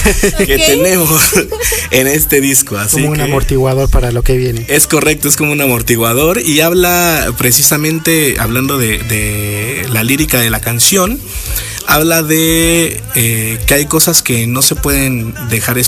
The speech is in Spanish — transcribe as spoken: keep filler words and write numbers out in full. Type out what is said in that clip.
que Ok. tenemos en este disco. Así Como un que amortiguador para lo que viene. es correcto, es como un amortiguador y habla precisamente, hablando de, de la lírica de la canción, habla de eh, que hay cosas que no se pueden dejar